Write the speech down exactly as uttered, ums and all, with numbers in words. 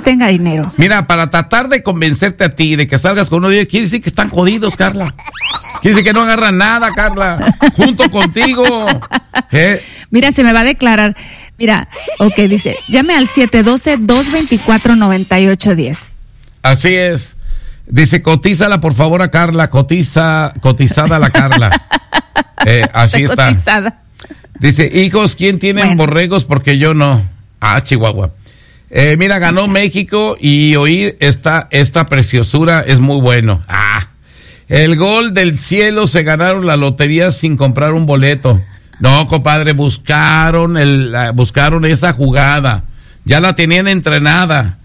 tenga dinero. Mira, para tratar de convencerte a ti de que salgas con uno de ellos, quiere decir que están jodidos, Carla. Quiere decir que no agarran nada, Carla. Junto contigo. ¿Eh? Mira, se me va a declarar. Mira, ok, dice, llame al siete uno dos, dos dos cuatro, nueve ocho uno cero. Así es. Dice, cotízala por favor a Carla. Cotiza, cotizada la Carla. Eh, así está. Cotizada. Dice, hijos, ¿quién tiene Bueno. borregos? Porque yo no. Ah, Chihuahua. Eh, mira, ganó México y oír esta, esta preciosura es muy bueno. Ah, el gol del cielo, se ganaron la lotería sin comprar un boleto. No, compadre, buscaron el, la- buscaron esa jugada. Ya la tenían entrenada.